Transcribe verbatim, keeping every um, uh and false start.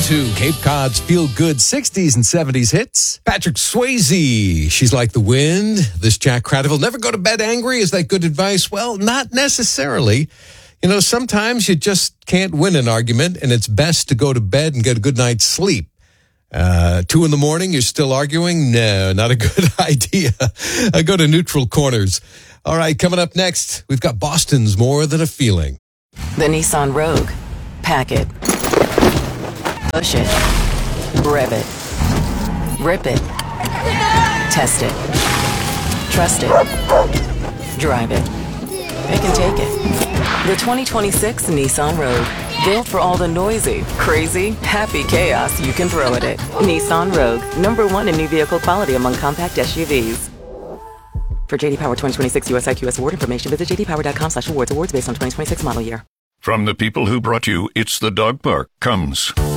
to Cape Cod's feel-good sixties and seventies hits. Patrick Swayze, She's Like the Wind. This Jack Cradaville, Never Go to Bed Angry. Is that good advice? Well, not necessarily. You know, sometimes you just can't win an argument, and it's best to go to bed and get a good night's sleep. Uh, two in the morning, you're still arguing? No, not a good idea. I go to neutral corners. All right, coming up next, we've got Boston's More Than a Feeling. The Nissan Rogue. Pack it. Push it. Rev it. Rip it. Test it. Trust it. Drive it. Pick and take it. The twenty twenty-six Nissan Rogue. Built for all the noisy, crazy, happy chaos you can throw at it. Nissan Rogue. Number one in new vehicle quality among compact S U Vs. For J D Power twenty twenty-six U S I Q S award information, visit j d power dot com slash awards. Awards based on twenty twenty-six model year. From the people who brought you It's the Dog Park comes